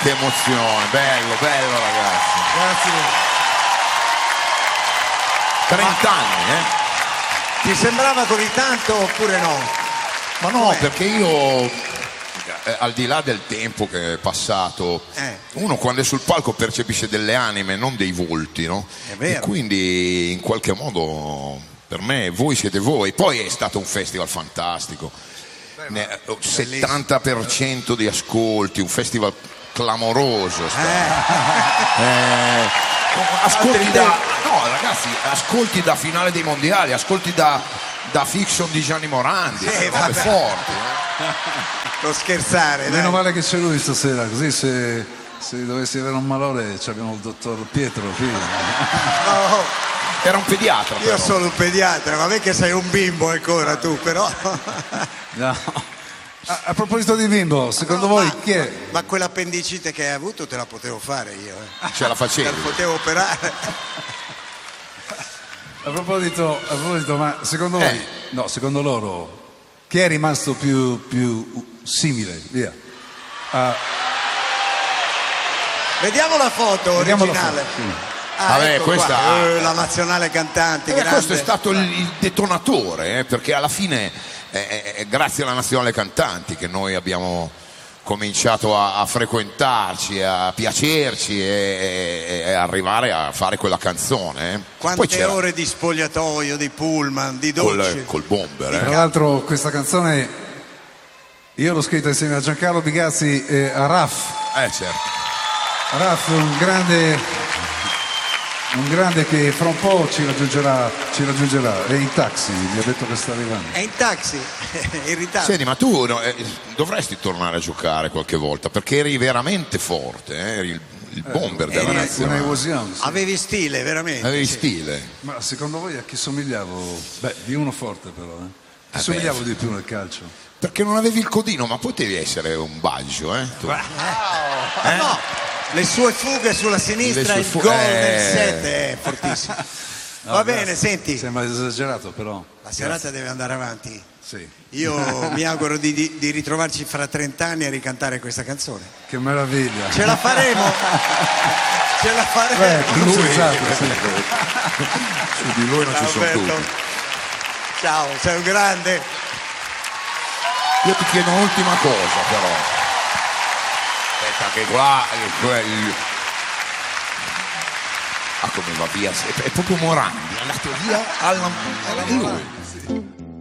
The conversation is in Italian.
che emozione, bello, bello ragazzi. Grazie. 30 anni, Ti sembrava così tanto oppure no? Ma no, perché io, al di là del tempo che è passato, uno quando è sul palco percepisce delle anime, non dei volti, no? È vero. E quindi in qualche modo per me voi siete voi. Poi è stato un festival fantastico. 70% di ascolti, un festival clamoroso. Ascolti da finale dei mondiali, ascolti da fiction di Gianni Morandi, robe forti. Non scherzare, Meno dai. male che c'è lui stasera, così se dovessi avere un malore abbiamo il dottor Pietro qui. No, Era un pediatra. io però. sono un pediatra, ma che sei un bimbo ancora tu, però. No. A proposito di bimbo, secondo voi chi è? Ma quell'appendicite che hai avuto te la potevo fare io, Ce la Te facevi. la potevo operare. A proposito, ma secondo voi, no, secondo loro, chi è rimasto più simile? Via. Vediamo la foto Vediamo la originale. foto, sì. Vabbè, ecco questa- qua. La nazionale cantante, grande. Questo è stato il detonatore, perché alla fine è grazie alla Nazionale Cantanti che noi abbiamo cominciato a frequentarci, a piacerci e arrivare a fare quella canzone. Poi Quante c'era ore di spogliatoio, di pullman, di dolci. col bomber. Tra l'altro questa canzone io l'ho scritta insieme a Giancarlo Bigazzi e a Raff. Certo. Raff, un grande che fra un po' ci raggiungerà, è in taxi, mi ha detto che sta arrivando. È in taxi, in ritardo. Senti, ma tu dovresti tornare a giocare qualche volta, perché eri veramente forte, eri il bomber della When I nazionale. was young, sì. Avevi stile, veramente. Avevi sì. stile. Ma secondo voi a chi somigliavo? Beh, di uno forte però, Chi somigliavo di più nel calcio? Perché non avevi il codino, ma potevi essere un Baggio, tu. No, le sue fughe sulla sinistra, Le il sue gol fughe, del 7 è fortissimo. Va bene, senti, Sembra esagerato però. la serata deve andare avanti. Sì. Io mi auguro di ritrovarci fra 30 anni a ricantare questa canzone. Che meraviglia. Ce la faremo? Ce la faremo? Sensato, sì. Su di lui non ci sono Alberto. dubbi. Ciao, sei un grande. Io ti chiedo un'ultima cosa però. Aspetta che qua come va via, è proprio Morandi, è andato via alla lui.